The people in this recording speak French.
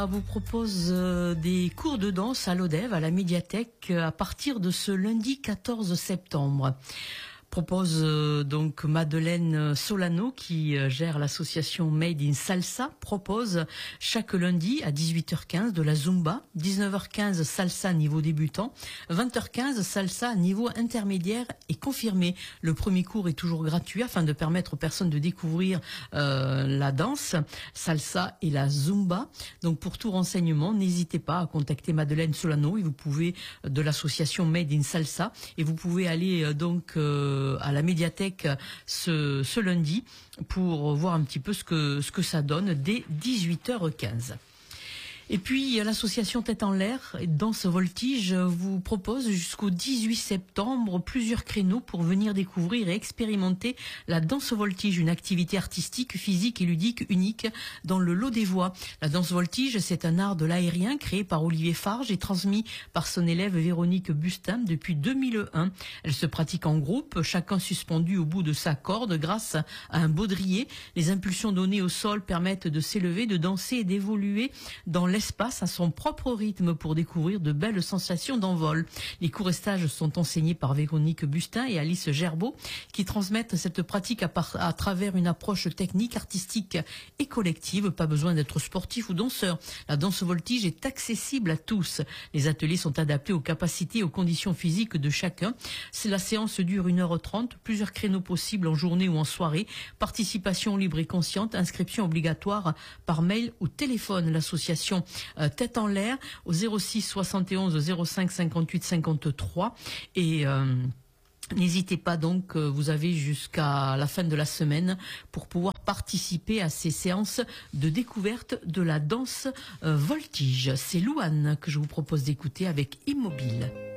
Vous propose des cours de danse à l'ODEV, à la médiathèque, à partir de ce lundi 14 septembre. Propose donc Madeleine Solano, qui gère l'association Made in Salsa, propose chaque lundi à 18h15 de la Zumba, 19h15 salsa niveau débutant, 20h15 salsa niveau intermédiaire et confirmé. Le premier cours est toujours gratuit afin de permettre aux personnes de découvrir la danse, salsa et la Zumba. Donc pour tout renseignement, n'hésitez pas à contacter Madeleine Solano et vous pouvez de l'association Made in Salsa et vous pouvez aller donc à la médiathèque ce lundi pour voir un petit peu ce que ça donne dès 18h15. Et puis l'association Tête en l'air et Danse Voltige vous propose jusqu'au 18 septembre plusieurs créneaux pour venir découvrir et expérimenter la danse voltige, une activité artistique, physique et ludique unique dans le lot des voix. La danse voltige, c'est un art de l'aérien créé par Olivier Farge et transmis par son élève Véronique Bustin depuis 2001. Elle se pratique en groupe, chacun suspendu au bout de sa corde grâce à un baudrier. Les impulsions données au sol permettent de s'élever, de danser et d'évoluer dans l'espace à son propre rythme pour découvrir de belles sensations d'envol. Les cours et stages sont enseignés par Véronique Bustin et Alice Gerbeau qui transmettent cette pratique à travers une approche technique, artistique et collective. Pas besoin d'être sportif ou danseur. La danse voltige est accessible à tous. Les ateliers sont adaptés aux capacités et aux conditions physiques de chacun. La séance dure 1h30, plusieurs créneaux possibles en journée ou en soirée. Participation libre et consciente, inscription obligatoire par mail ou téléphone. L'association Tête en l'air au 06 71 05 58 53 et n'hésitez pas donc, vous avez jusqu'à la fin de la semaine pour pouvoir participer à ces séances de découverte de la danse voltige. C'est Louane que je vous propose d'écouter avec Immobile.